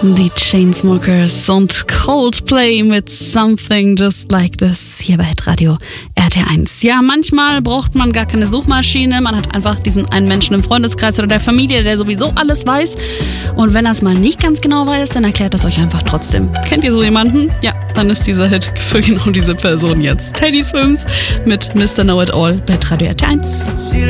Die Chainsmokers und Coldplay mit Something Just Like This hier bei Hitradio RT1. Ja, manchmal braucht man gar keine Suchmaschine, man hat einfach diesen einen Menschen im Freundeskreis oder der Familie, der sowieso alles weiß. Und wenn er es mal nicht ganz genau weiß, dann erklärt es euch einfach trotzdem. Kennt ihr so jemanden? Ja, dann ist dieser Hit für genau diese Person jetzt. Teddy Swims mit Mr. Know-It-All bei Hitradio RT1.